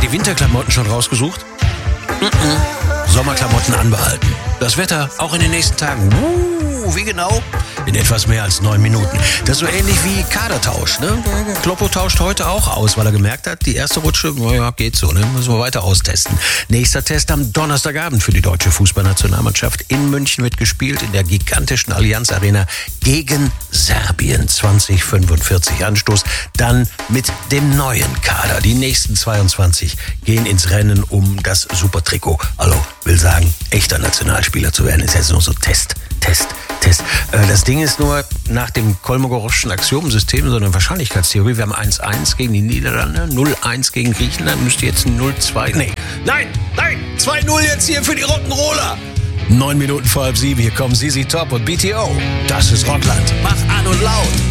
die Winterklamotten schon rausgesucht? Sommerklamotten anbehalten. Das Wetter auch in den nächsten Tagen. Wie genau? In etwas mehr als 9 Minuten. Das ist so ähnlich wie Kadertausch, ne? Kloppo tauscht heute auch aus, weil er gemerkt hat, die erste Rutsche, naja, geht so, ne? Müssen wir weiter austesten. Nächster Test am Donnerstagabend für die deutsche Fußballnationalmannschaft. In München wird gespielt in der gigantischen Allianz Arena gegen Serbien. 20:45 Anstoß. Dann mit dem neuen Kader. Die nächsten 22 gehen ins Rennen um das Supertrikot. Also, will sagen, echter Nationalspieler zu werden, ist jetzt nur so Test. Das Ding ist nur, nach dem Kolmogorowschen Axiomensystem, so eine Wahrscheinlichkeitstheorie, wir haben 1-1 gegen die Niederlande, 0-1 gegen Griechenland, müsste jetzt ein 0-2, Nein, 2-0 jetzt hier für die Rock'n'Roller. 9 Minuten vor 6:30, hier kommen ZZ Top und BTO. Das ist Rockland. Mach an und laut.